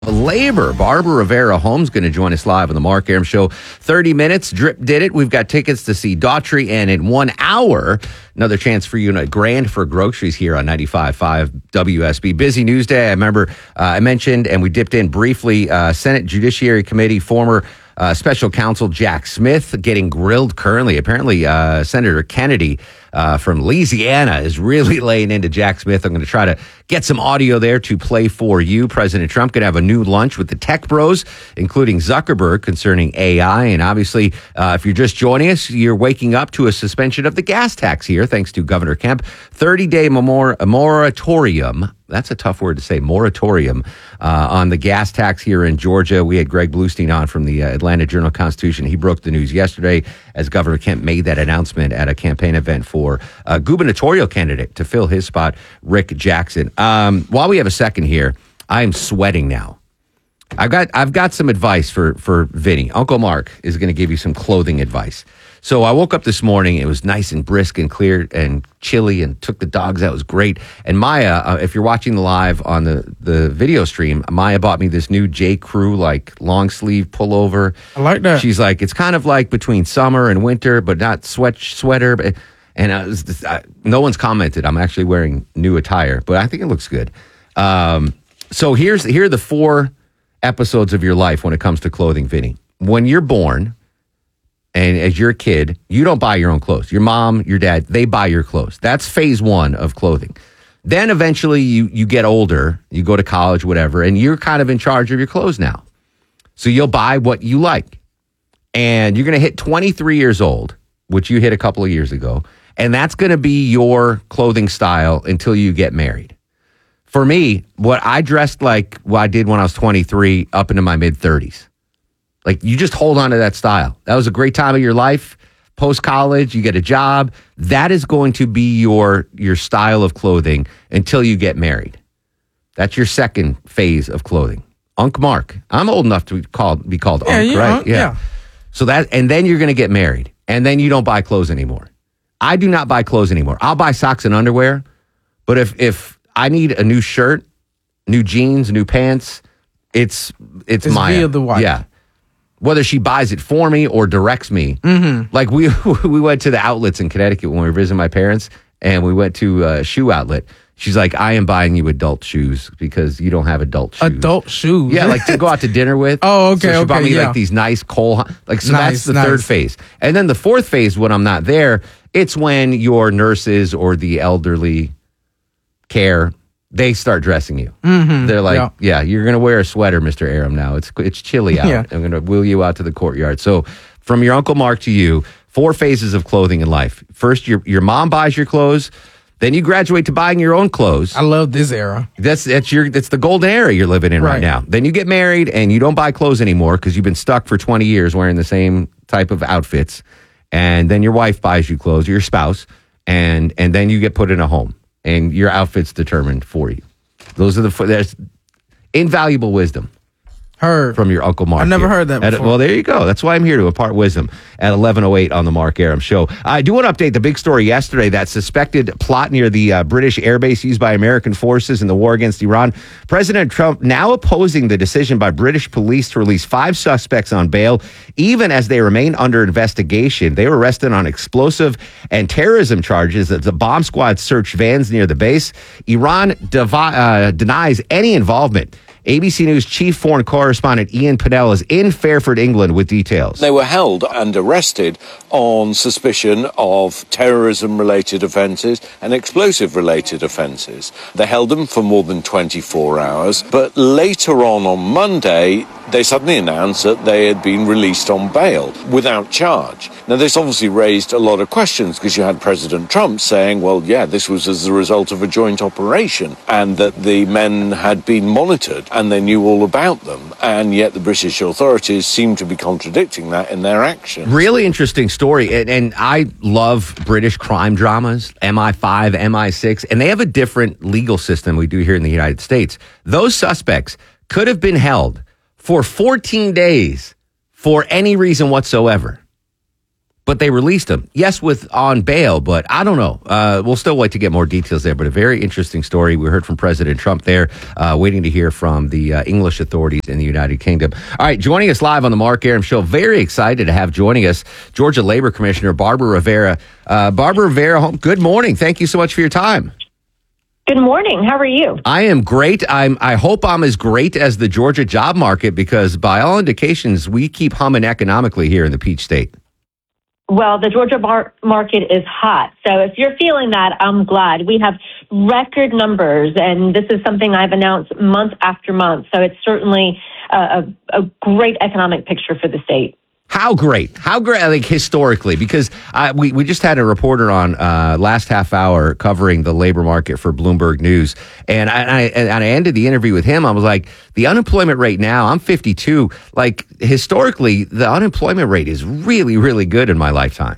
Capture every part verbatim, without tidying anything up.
Labor. Barbara Rivera Holmes going to join us live on the Mark Arum Show. thirty minutes. Drip did it. We've got tickets to see Daughtry, and in one hour, another chance for you in a grand for groceries here on ninety-five point five W S B. Busy news day. I remember uh, I mentioned, and we dipped in briefly, uh, Senate Judiciary Committee former uh, Special Counsel Jack Smith getting grilled currently. Apparently, uh, Senator Kennedy uh, from Louisiana is really laying into Jack Smith. I'm going to try to get some audio there to play for you. President Trump going to have a new lunch with the tech bros, including Zuckerberg, concerning A I. And obviously, uh, if you're just joining us, you're waking up to a suspension of the gas tax here, thanks to Governor Kemp. thirty-day mor- moratorium. That's a tough word to say, moratorium, uh, on the gas tax here in Georgia. We had Greg Bluestein on from the uh, Atlanta Journal-Constitution. He broke the news yesterday as Governor Kemp made that announcement at a campaign event for a gubernatorial candidate to fill his spot, Rick Jackson. Um, while we have a second here, I am sweating now. I've got I've got some advice for for Vinny. Uncle Mark is going to give you some clothing advice. So I woke up this morning. It was nice and brisk and clear and chilly, and took the dogs out. It was great. And Maya, uh, if you're watching the live on the, the video stream, Maya bought me this new J. Crew like long sleeve pullover. I like that. She's like, it's kind of like between summer and winter, but not sweat sweater. But, and I was, I, no one's commented. I'm actually wearing new attire, but I think it looks good. Um, so here's here are the four episodes of your life when it comes to clothing, Vinny. When you're born, and as you're a kid, you don't buy your own clothes. Your mom, your dad, they buy your clothes. That's phase one of clothing. Then eventually you you get older, you go to college, whatever, and you're kind of in charge of your clothes now. So you'll buy what you like. And you're going to hit twenty-three years old, which you hit a couple of years ago, and that's going to be your clothing style until you get married. For me, what I dressed like what I did when I was twenty-three up into my mid-thirties. Like, you just hold on to that style. That was a great time of your life. Post-college, you get a job. That is going to be your your style of clothing until you get married. That's your second phase of clothing. Unc Mark. I'm old enough to be called, be called yeah, Unc, yeah, right? uh, yeah. yeah. So that, and then you're going to get married. And then you don't buy clothes anymore. I do not buy clothes anymore. I'll buy socks and underwear. But if if I need a new shirt, new jeans, new pants, it's it's, it's Maya. via the wife. Yeah. Whether she buys it for me or directs me. Mm-hmm. Like we we went to the outlets in Connecticut when we were visiting my parents, and we went to a shoe outlet. She's like, I am buying you adult shoes because you don't have adult shoes. Adult shoes? Yeah, like to go out to dinner with. Oh, okay, so she okay, bought me yeah. like these nice Cole, like so Nice, that's the nice. third phase. And then the fourth phase, when I'm not there, it's when your nurses or the elderly care, they start dressing you. Mm-hmm. They're like, yeah. yeah, you're going to wear a sweater, Mister Arum, now. It's it's chilly out. Yeah. I'm going to wheel you out to the courtyard. So from your Uncle Mark to you, four phases of clothing in life. First, your your mom buys your clothes. Then you graduate to buying your own clothes. I love this era. That's that's your that's the golden era you're living in right, right now. Then you get married and you don't buy clothes anymore because you've been stuck for twenty years wearing the same type of outfits. And then your wife buys you clothes, your spouse, and and then you get put in a home and your outfit's determined for you. Those are the there's invaluable wisdom. Heard. From your Uncle Mark. I never here. heard that At, before. well, there you go. That's why I'm here to impart wisdom at eleven oh eight on the Mark Arum Show. I do want to update the big story yesterday, that suspected plot near the uh, British airbase used by American forces in the war against Iran. President Trump now opposing the decision by British police to release five suspects on bail, even as they remain under investigation. They were arrested on explosive and terrorism charges as the bomb squad searched vans near the base. Iran devi- uh, denies any involvement. A B C News chief foreign correspondent Ian Pennell is in Fairford, England, with details. They were held and arrested on suspicion of terrorism-related offences and explosive-related offences. They held them for more than twenty-four hours, but later on on Monday, they suddenly announced that they had been released on bail without charge. Now, this obviously raised a lot of questions because you had President Trump saying, well, yeah, this was as a result of a joint operation and that the men had been monitored and they knew all about them. And yet the British authorities seem to be contradicting that in their actions. Really interesting story. And, and I love British crime dramas, M I five, M I six, and they have a different legal system we do here in the United States. Those suspects could have been held for fourteen days for any reason whatsoever. but they released him. Yes, with on bail, but I don't know. Uh, we'll still wait to get more details there, but a very interesting story. We heard from President Trump there, uh, waiting to hear from the uh, English authorities in the United Kingdom. All right, joining us live on the Mark Arum Show, very excited to have joining us Georgia Labor Commissioner Barbara Rivera. Uh, Barbara Rivera, good morning. Thank you so much for your time. Good morning. How are you? I am great. I'm. I hope I'm as great as the Georgia job market because by all indications, we keep humming economically here in the Peach State. Well, the Georgia mar- market is hot. So if you're feeling that, I'm glad. We have record numbers, and this is something I've announced month after month. So it's certainly a, a, a great economic picture for the state. How great? How great? I think historically, because uh, we we just had a reporter on uh, last half hour covering the labor market for Bloomberg News, and I, I and I ended the interview with him. I was like, the unemployment rate now. I'm fifty-two. Like historically, the unemployment rate is really, really good in my lifetime.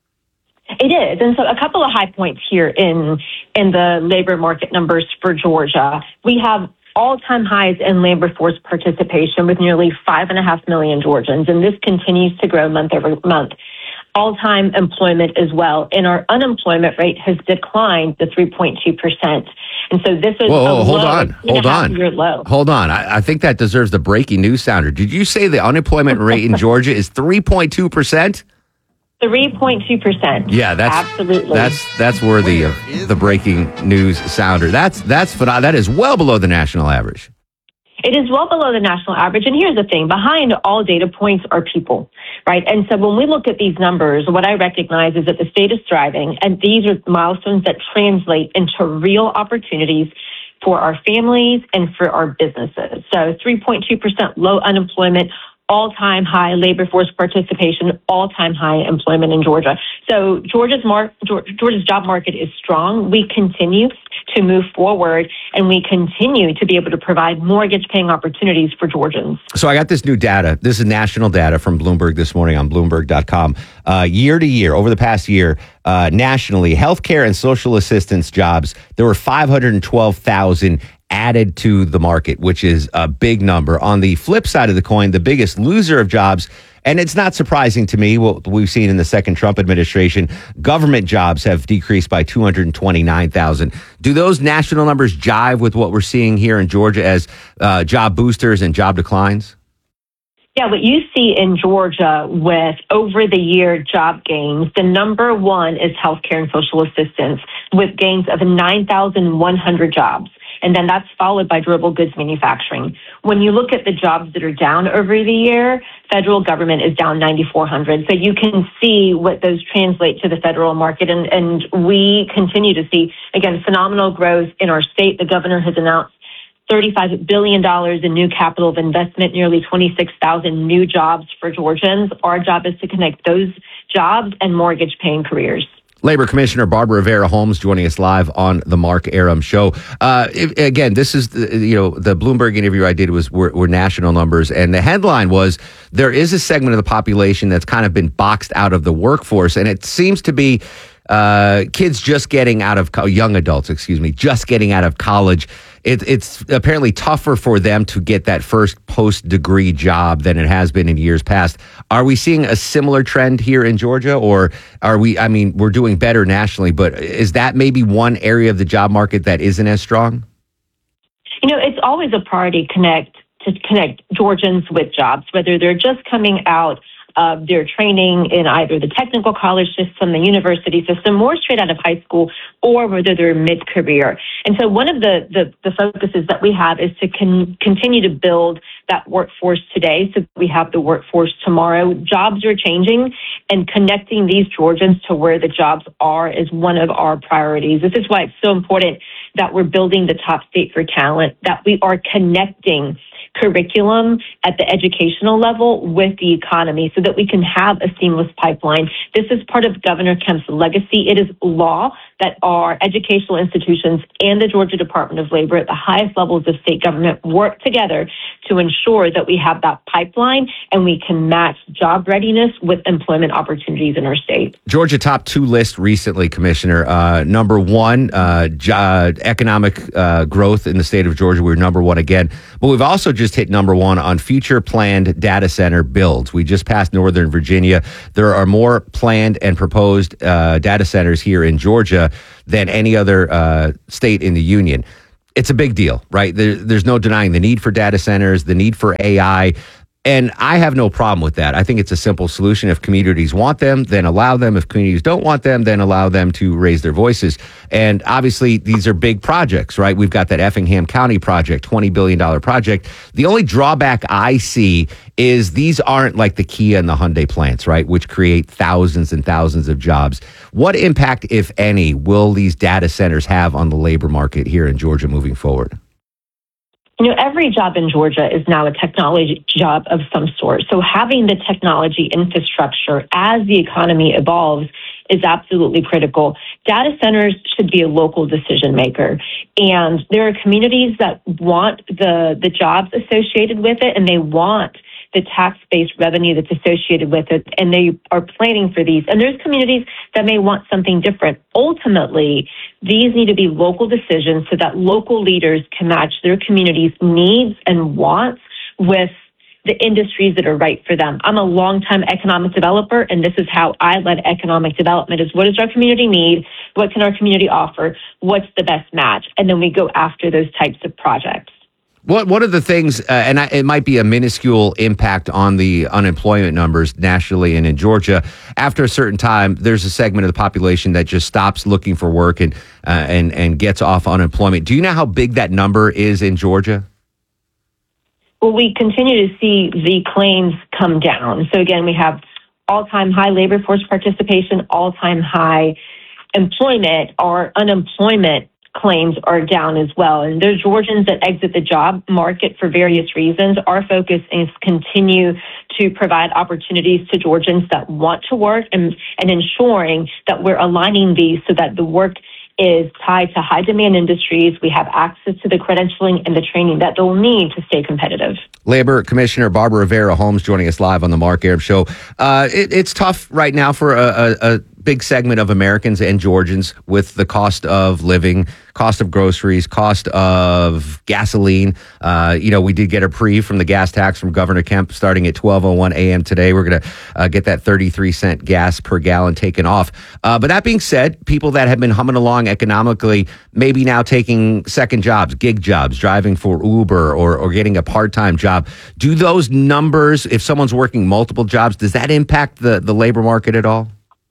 It is, and so a couple of high points here in in the labor market numbers for Georgia. We have all-time highs in labor force participation with nearly five and a half million Georgians, and this continues to grow month over month. All-time employment as well, and our unemployment rate has declined to three point two percent. And so this is whoa, whoa, a hold low, on, hold on, year low. hold on. I, I think that deserves the breaking news sounder. Did you say the unemployment rate in Georgia is three point two percent? three point two percent. Yeah, that's absolutely that's that's worthy of the breaking news sounder. That's that's phenom- that is well below the national average. It is well below the national average. And here's the thing, behind all data points are people, right? And so when we look at these numbers, what I recognize is that the state is thriving, and these are milestones that translate into real opportunities for our families and for our businesses. So three point two percent low unemployment, all-time high labor force participation, all-time high employment in Georgia. So Georgia's mar- Georgia's job market is strong. We continue to move forward, and we continue to be able to provide mortgage-paying opportunities for Georgians. So I got this new data. This is national data from Bloomberg this morning on Bloomberg dot com. Uh, year to year, over the past year, uh, nationally, healthcare and social assistance jobs, there were five hundred twelve thousand added to the market, which is a big number. On the flip side of the coin, the biggest loser of jobs, and it's not surprising to me what we've seen in the second Trump administration, government jobs have decreased by two hundred twenty-nine thousand. Do those national numbers jive with what we're seeing here in Georgia as uh, job boosters and job declines? Yeah, what you see in Georgia with over the year job gains, the number one is healthcare and social assistance with gains of nine thousand one hundred jobs. And then that's followed by durable goods manufacturing. When you look at the jobs that are down over the year, federal government is down nine thousand four hundred. So you can see what those translate to the federal market. And, and we continue to see, again, phenomenal growth in our state. The governor has announced thirty-five billion dollars in new capital of investment, nearly twenty-six thousand new jobs for Georgians. Our job is to connect those jobs and mortgage-paying careers. Labor Commissioner Barbara Rivera Holmes joining us live on the Mark Arum Show. Uh, if, again, this is the, you know the Bloomberg interview I did was were, were national numbers, and the headline was there is a segment of the population that's kind of been boxed out of the workforce, and it seems to be uh, kids just getting out of co- young adults, excuse me, just getting out of college. It, it's apparently tougher for them to get that first post-degree job than it has been in years past. Are we seeing a similar trend here in Georgia, or are we, I mean, we're doing better nationally, but is that maybe one area of the job market that isn't as strong? You know, it's always a priority connect to connect Georgians with jobs, whether they're just coming out of their training in either the technical college system, the university system, or straight out of high school, or whether they're mid-career. And so one of the, the, the focuses that we have is to con- continue to build that workforce today so that we have the workforce tomorrow. Jobs are changing, and connecting these Georgians to where the jobs are is one of our priorities. This is why it's so important that we're building the top state for talent, that we are connecting curriculum at the educational level with the economy so that we can have a seamless pipeline. This is part of Governor Kemp's legacy. It is law that our educational institutions and the Georgia Department of Labor at the highest levels of state government work together to ensure that we have that pipeline and we can match job readiness with employment opportunities in our state. Georgia topped two lists recently, Commissioner. Uh, number one, uh, jo- economic uh, growth in the state of Georgia. We're number one again. But we've also just just hit number one on future planned data center builds. We just passed Northern Virginia. There are more planned and proposed uh, data centers here in Georgia than any other uh, state in the union. It's a big deal, right? There, there's no denying the need for data centers, the need for A I. And I have no problem with that. I think it's a simple solution. If communities want them, then allow them. If communities don't want them, then allow them to raise their voices. And obviously, these are big projects, right? We've got that Effingham County project, twenty billion dollars project. The only drawback I see is these aren't like the Kia and the Hyundai plants, right, which create thousands and thousands of jobs. What impact, if any, will these data centers have on the labor market here in Georgia moving forward? You know, every job in Georgia is now a technology job of some sort. So having the technology infrastructure as the economy evolves is absolutely critical. Data centers should be a local decision maker. And there are communities that want the, the jobs associated with it, and they want the tax-based revenue that's associated with it, and they are planning for these. And there's communities that may want something different. Ultimately, these need to be local decisions so that local leaders can match their community's needs and wants with the industries that are right for them. I'm a longtime economic developer, and this is how I led economic development: is what does our community need? What can our community offer? What's the best match? And then we go after those types of projects. What What are the things, uh, and I, it might be a minuscule impact on the unemployment numbers nationally and in Georgia. After a certain time, there's a segment of the population that just stops looking for work and uh, and and gets off unemployment. Do you know how big that number is in Georgia? Well, we continue to see the claims come down. So again, we have all-time high labor force participation, all-time high employment. Our unemployment claims are down as well. And there's Georgians that exit the job market for various reasons. Our focus is continue to provide opportunities to Georgians that want to work, and, and ensuring that we're aligning these so that the work is tied to high demand industries. We have access to the credentialing and the training that they'll need to stay competitive. Labor Commissioner Barbara Rivera Holmes joining us live on the Mark Arum Show. Uh, it, it's tough right now for a, a, a big segment of Americans and Georgians with the cost of living, cost of groceries, cost of gasoline. Uh, you know, we did get a reprieve from the gas tax from Governor Kemp starting at twelve oh one a.m. today. We're going to uh, get that thirty-three cent gas per gallon taken off. Uh, but that being said, people that have been humming along economically, maybe now taking second jobs, gig jobs, driving for Uber or, or getting a part-time job. Do those numbers, if someone's working multiple jobs, does that impact the, the labor market at all?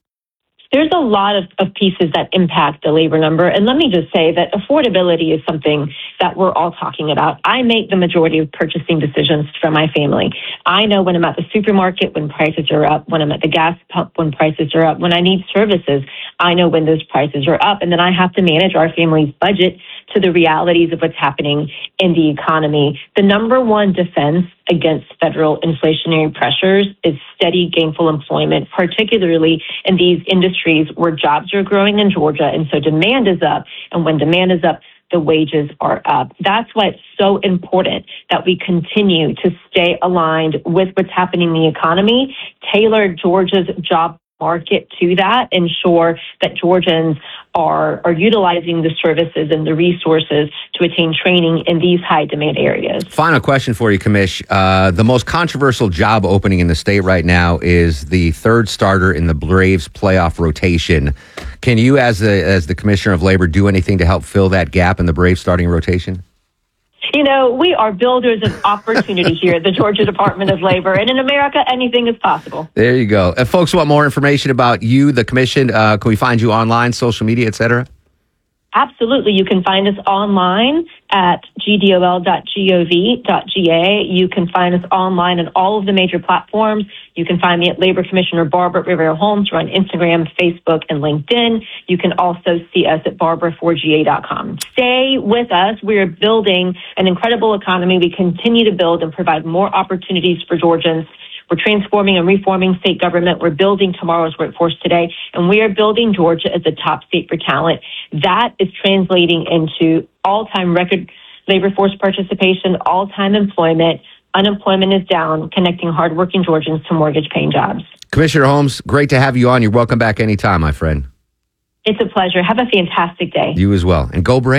There's a lot of, of pieces that impact the labor number. And let me just say that affordability is something that we're all talking about. I make the majority of purchasing decisions for my family. I know when I'm at the supermarket, when prices are up, when I'm at the gas pump, when prices are up, when I need services, I know when those prices are up. And then I have to manage our family's budget to the realities of what's happening in the economy. The number one defense against federal inflationary pressures is steady, gainful employment, particularly in these industries where jobs are growing in Georgia. And so demand is up. And when demand is up, the wages are up. That's why it's so important that we continue to stay aligned with what's happening in the economy, tailor Georgia's job market to that, ensure that Georgians are, are utilizing the services and the resources to attain training in these high demand areas. Final question for you, Commish. Uh, the most controversial job opening in the state right now is the third starter in the Braves playoff rotation. Can you, as the, as the Commissioner of Labor, do anything to help fill that gap in the Braves starting rotation? You know, we are builders of opportunity here at the Georgia Department of Labor, and in America, anything is possible. There you go. If folks want more information about you, the commission, uh, can we find you online, social media, et cetera? Absolutely. You can find us online at g d o l dot gov dot g a. You can find us online on all of the major platforms. You can find me at Labor Commissioner Barbara Rivera Holmes. We're on Instagram, Facebook, and LinkedIn. You can also see us at barbara four g a dot com. Stay with us. We are building an incredible economy. We continue to build and provide more opportunities for Georgians. We're transforming and reforming state government. We're building tomorrow's workforce today, and we are building Georgia as a top state for talent. That is translating into all-time record labor force participation, all-time employment. Unemployment is down, connecting hardworking Georgians to mortgage-paying jobs. Commissioner Holmes, great to have you on. You're welcome back anytime, my friend. It's a pleasure. Have a fantastic day. You as well. And go Braves.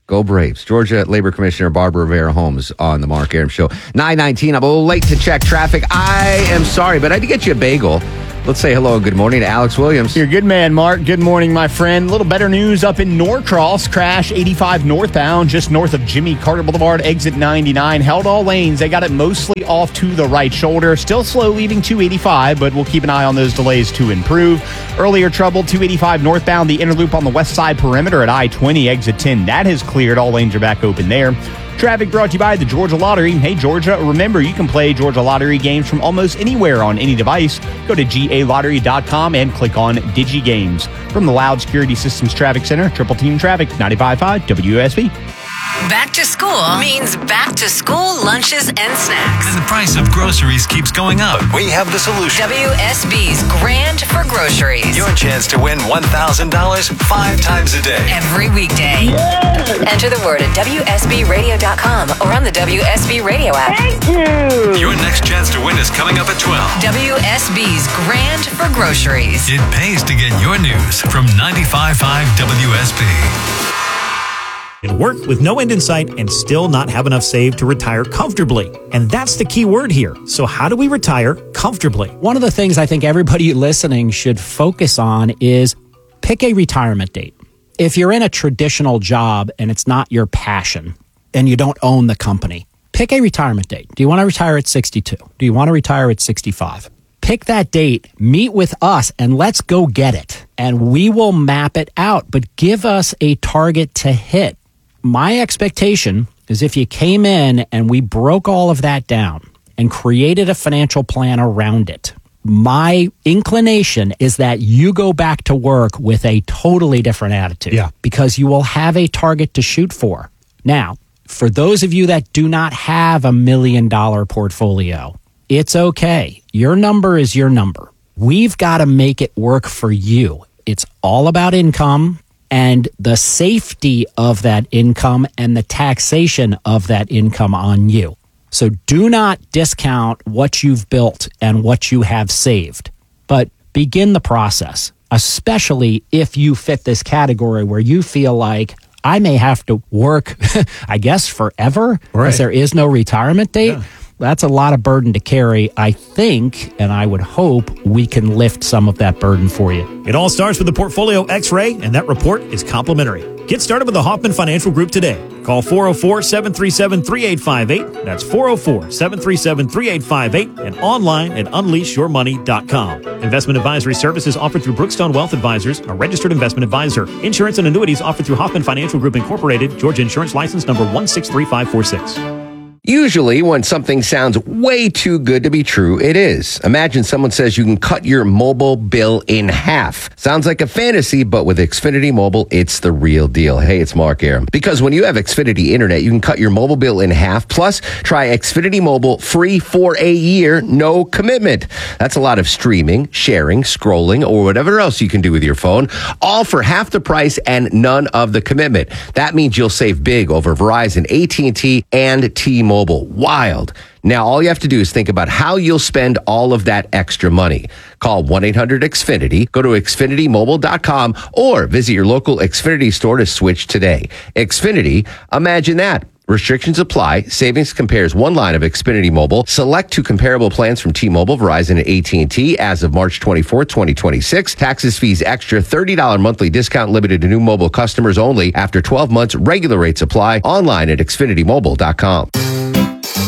Go Braves. Georgia Labor Commissioner Barbara Rivera Holmes on the Mark Arum Show. nine nineteen. I'm a little late to check traffic. I am sorry, but I did get you a bagel. Let's say hello and good morning to Alex Williams. You're a good man, Mark. Good morning, my friend. A little better news up in Norcross. Crash eighty-five northbound, just north of Jimmy Carter Boulevard, exit ninety-nine. Held all lanes. They got it mostly off to the right shoulder. Still slow leaving two eighty-five, but we'll keep an eye on those delays to improve. Earlier trouble, two eighty-five northbound, the inner loop on the west side perimeter at I twenty, exit ten. That has cleared. All lanes are back open there. Traffic brought to you by the Georgia Lottery. Hey, Georgia, remember you can play Georgia Lottery games from almost anywhere on any device. Go to G A lottery dot com and click on Digi Games. From the Loud Security Systems Traffic Center, Triple Team Traffic, ninety-five point five W S B. Back to school means back to school lunches and snacks. And the price of groceries keeps going up. We have the solution. W S B's Grand for Groceries. Your chance to win one thousand dollars five times a day. Every weekday. Yeah. Enter the word at W S B radio dot com or on the W S B Radio app. Thank you. Your next chance to win is coming up at twelve. W S B's Grand for Groceries. It pays to get your news from ninety-five point five W S B. Work with no end in sight and still not have enough saved to retire comfortably. And that's the key word here. So how do we retire comfortably? One of the things I think everybody listening should focus on is pick a retirement date. If you're in a traditional job and it's not your passion and you don't own the company, pick a retirement date. Do you want to retire at sixty-two? Do you want to retire at sixty-five? Pick that date, meet with us, and let's go get it. And we will map it out, but give us a target to hit. My expectation is if you came in and we broke all of that down and created a financial plan around it, my inclination is that you go back to work with a totally different attitude. Yeah. Because you will have a target to shoot for. Now, for those of you that do not have a million dollar portfolio, it's okay. Your number is your number. We've got to make it work for you. It's all about income and the safety of that income and the taxation of that income on you. So do not discount what you've built and what you have saved, but begin the process, especially if you fit this category where you feel like I may have to work, I guess, forever, because Right. there is no retirement date. Yeah. That's a lot of burden to carry. I think, and I would hope, we can lift some of that burden for you. It all starts with the Portfolio X-Ray, and that report is complimentary. Get started with the Hoffman Financial Group today. Call four oh four, seven three seven, three eight five eight. That's four oh four, seven three seven, three eight five eight and online at unleash your money dot com. Investment advisory services offered through Brookstone Wealth Advisors, a registered investment advisor. Insurance and annuities offered through Hoffman Financial Group Incorporated, Georgia Insurance License number one six three five four six. Usually, when something sounds way too good to be true, it is. Imagine someone says you can cut your mobile bill in half. Sounds like a fantasy, but with Xfinity Mobile, it's the real deal. Hey, it's Mark Arum. Because when you have Xfinity Internet, you can cut your mobile bill in half. Plus, try Xfinity Mobile free for a year, no commitment. That's a lot of streaming, sharing, scrolling, or whatever else you can do with your phone, all for half the price and none of the commitment. That means you'll save big over Verizon, A T and T, and T-Mobile. Wild. Now, all you have to do is think about how you'll spend all of that extra money. Call one eight hundred X Finity, go to Xfinity Mobile dot com, or visit your local Xfinity store to switch today. Xfinity, imagine that. Restrictions apply. Savings compares one line of Xfinity Mobile. Select two comparable plans from T-Mobile, Verizon, and A T and T as of March twenty-fourth, twenty twenty-six. Taxes, fees, extra, thirty dollars monthly discount limited to new mobile customers only. After twelve months, regular rates apply. Online at Xfinity Mobile dot com.